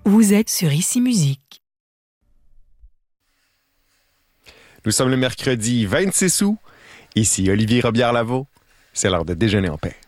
Vous êtes sur Ici Musique. Nous sommes le mercredi 26 août. Ici Olivier Robillard-Lavaux. C'est l'heure de déjeuner en paix.